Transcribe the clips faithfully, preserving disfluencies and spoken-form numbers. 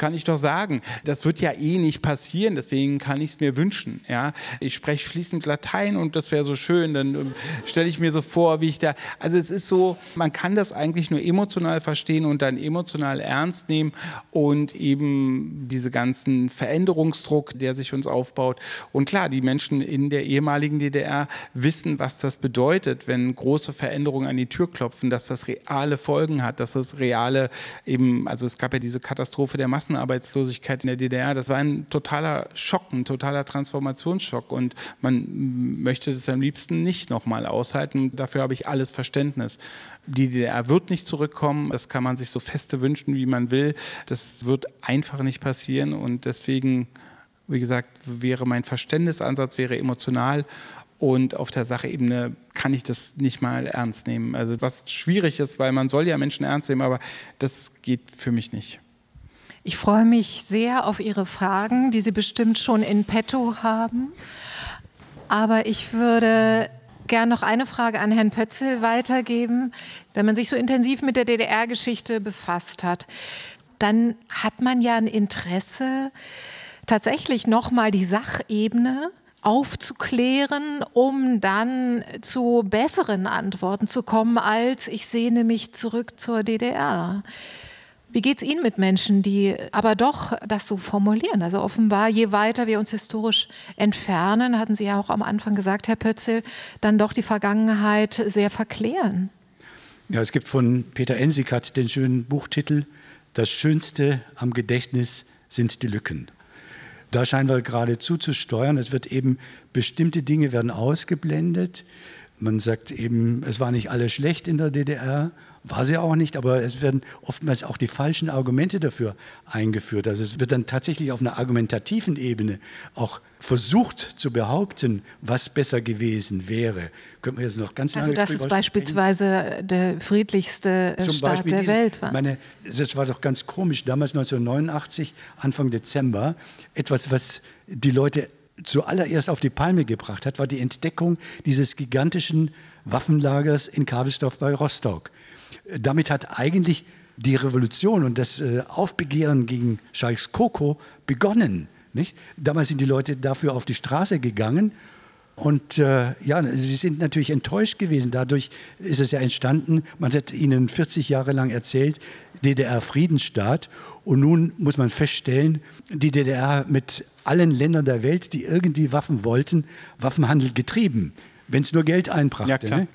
kann ich doch sagen, das wird ja eh nicht passieren, deswegen kann ich es mir wünschen. Ja? Ich spreche fließend Latein und das wäre so schön, dann äh, stelle ich mir so vor, wie ich da, also es ist so, man kann das eigentlich nur emotional verstehen und dann emotional ernst nehmen und eben diese ganzen Veränderungsdruck, der sich uns aufbaut. Und klar, die Menschen in der ehemaligen D D R wissen, was das bedeutet, wenn große Veränderungen an die Tür klopfen, dass das reale Folgen hat, dass das reale eben, also es gab ja diese Katastrophe der Massenarbeitslosigkeit in der D D R, das war ein totaler Schock, ein totaler Transformationsschock und man möchte das am liebsten nicht nochmal aushalten. Dafür habe ich alles Verständnis. Die D D R wird nicht zurückkommen, das kann man sich so feste wünschen, wie man will. Das wird einfach nicht passieren und deswegen, wie gesagt, wäre mein Verständnisansatz wäre emotional und auf der Sachebene kann ich das nicht mal ernst nehmen. Also was schwierig ist, weil man soll ja Menschen ernst nehmen, aber das geht für mich nicht. Ich freue mich sehr auf Ihre Fragen, die Sie bestimmt schon in petto haben. Aber ich würde gern noch eine Frage an Herrn Pötzl weitergeben. Wenn man sich so intensiv mit der D D R-Geschichte befasst hat, dann hat man ja ein Interesse, tatsächlich nochmal die Sachebene aufzuklären, um dann zu besseren Antworten zu kommen, als ich sehne mich zurück zur D D R. Wie geht es Ihnen mit Menschen, die aber doch das so formulieren? Also offenbar, je weiter wir uns historisch entfernen, hatten Sie ja auch am Anfang gesagt, Herr Pötzl, dann doch die Vergangenheit sehr verklären. Ja, es gibt von Peter Ensikat den schönen Buchtitel „Das Schönste am Gedächtnis sind die Lücken". Da scheinen wir gerade zuzusteuern. Es wird eben, bestimmte Dinge werden ausgeblendet. Man sagt eben, es war nicht alles schlecht in der D D R. War sie auch nicht, aber es werden oftmals auch die falschen Argumente dafür eingeführt. Also es wird dann tatsächlich auf einer argumentativen Ebene auch versucht zu behaupten, was besser gewesen wäre. Könnten wir jetzt noch ganz lange Also dass es beispielsweise der friedlichste Zum Staat Beispiel der diese, Welt war. Meine, das war doch ganz komisch, damals neunzehnhundertneunundachtzig, Anfang Dezember, etwas, was die Leute zuallererst auf die Palme gebracht hat, war die Entdeckung dieses gigantischen Waffenlagers in Kabelsdorf bei Rostock. Damit hat eigentlich die Revolution und das Aufbegehren gegen Scheichs Koko begonnen. Nicht? Damals sind die Leute dafür auf die Straße gegangen und äh, ja, sie sind natürlich enttäuscht gewesen. Dadurch ist es ja entstanden, man hat ihnen vierzig Jahre lang erzählt, D D R-Friedensstaat, und nun muss man feststellen, die D D R mit allen Ländern der Welt, die irgendwie Waffen wollten, Waffenhandel getrieben, wenn es nur Geld einbrachte. Ja, klar. Ne?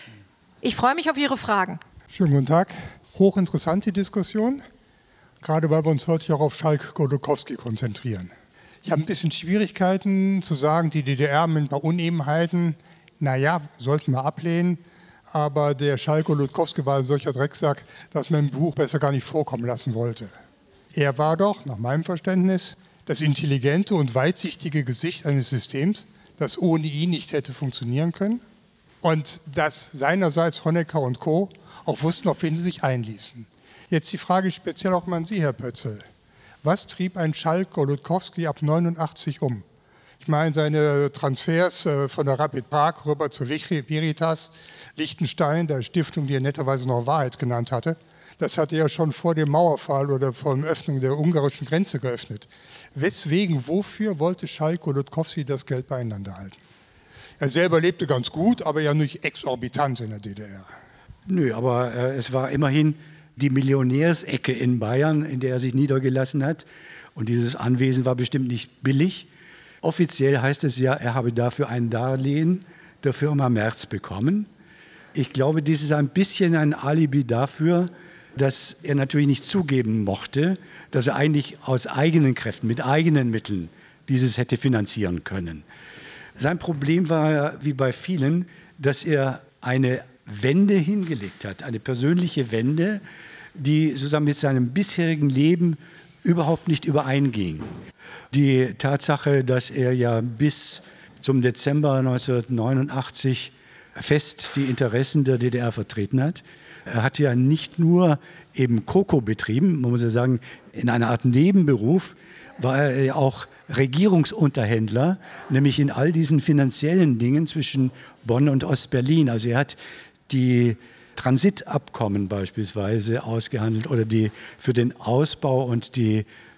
Ich freue mich auf Ihre Fragen. Schönen guten Tag. Hochinteressante Diskussion, gerade weil wir uns heute auch auf Schalk-Golokowski konzentrieren. Ich habe ein bisschen Schwierigkeiten zu sagen, die D D R mit ein paar Unebenheiten, naja, sollten wir ablehnen, aber der Schalk-Golokowski war ein solcher Drecksack, dass man im Buch besser gar nicht vorkommen lassen wollte. Er war doch, nach meinem Verständnis, das intelligente und weitsichtige Gesicht eines Systems, das ohne ihn nicht hätte funktionieren können und das seinerseits Honecker und Co. auch wussten, auf wen sie sich einließen. Jetzt die Frage speziell auch mal an Sie, Herr Pötzl. Was trieb ein Schalk-Golokowski ab neunundachtzig um? Ich meine, seine Transfers von der Rapid Prag rüber zur Veritas, Liechtenstein, der Stiftung, die er netterweise noch Wahrheit genannt hatte, das hatte er schon vor dem Mauerfall oder vor der Öffnung der ungarischen Grenze geöffnet. Weswegen, wofür wollte Schalk-Golokowski das Geld beieinander halten? Er selber lebte ganz gut, aber ja nicht exorbitant in der D D R. Nö, aber äh, es war immerhin die Millionärsecke in Bayern, in der er sich niedergelassen hat. Und dieses Anwesen war bestimmt nicht billig. Offiziell heißt es ja, er habe dafür ein Darlehen der Firma Merz bekommen. Ich glaube, dies ist ein bisschen ein Alibi dafür, dass er natürlich nicht zugeben mochte, dass er eigentlich aus eigenen Kräften, mit eigenen Mitteln dieses hätte finanzieren können. Sein Problem war, wie bei vielen, dass er eine Wende hingelegt hat, eine persönliche Wende, die zusammen mit seinem bisherigen Leben überhaupt nicht übereinging. Die Tatsache, dass er ja bis zum Dezember neunzehnhundertneunundachtzig fest die Interessen der D D R vertreten hat. Er hat ja nicht nur eben Koko betrieben, man muss ja sagen, in einer Art Nebenberuf war er ja auch Regierungsunterhändler, nämlich in all diesen finanziellen Dingen zwischen Bonn und Ostberlin. Also er hat die Transitabkommen beispielsweise ausgehandelt oder die für den Ausbau und die